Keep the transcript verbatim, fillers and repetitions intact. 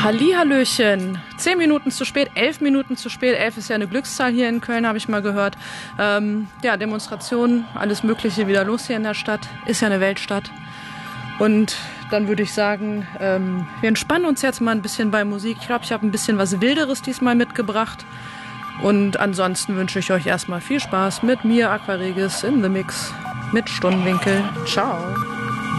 Hallihallöchen. Zehn Minuten zu spät, elf Minuten zu spät. Elf ist ja eine Glückszahl hier in Köln, habe ich mal gehört. Ähm, ja, Demonstrationen, alles Mögliche wieder los hier in der Stadt. Ist ja eine Weltstadt. Und dann würde ich sagen, ähm, wir entspannen uns jetzt mal ein bisschen bei Musik. Ich glaube, ich habe ein bisschen was Wilderes diesmal mitgebracht. Und ansonsten wünsche ich euch erstmal viel Spaß mit mir, Aquaregis, in the Mix mit Stundenwinkel. Ciao.